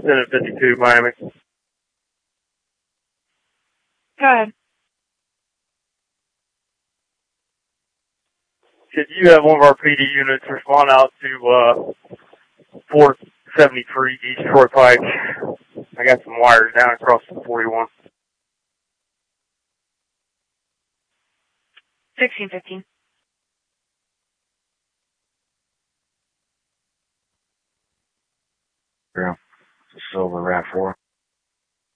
Lieutenant 52, Miami. Go ahead. Could you have one of our PD units respond out to 473 East Troy Pike? I got some wires down across the 41. 1615. Yeah. It's a silver RAV4.